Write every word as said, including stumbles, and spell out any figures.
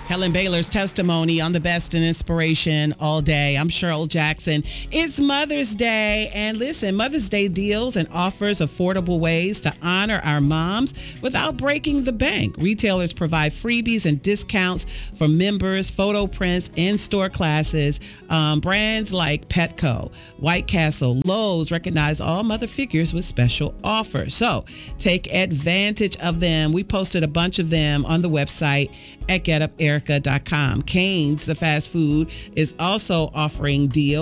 Helen Baylor's testimony on the best and inspiration all day. I'm Cheryl Jackson. It's Mother's Day. And listen, Mother's Day deals and offers affordable ways to honor our moms without breaking the bank. Retailers provide freebies and discounts for members, photo prints, in-store classes. Um, brands like Petco, White Castle, Lowe's recognize all mother figures with special offers. So take advantage of them. We posted a bunch of them on the website at get up erica dot com. Cane's, the fast food, is also offering deals.